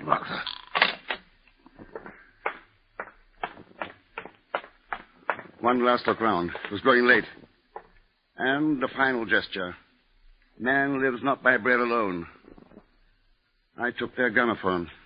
Martha. One last look round. It was growing late. And the final gesture. Man lives not by bread alone. I took their gramophone.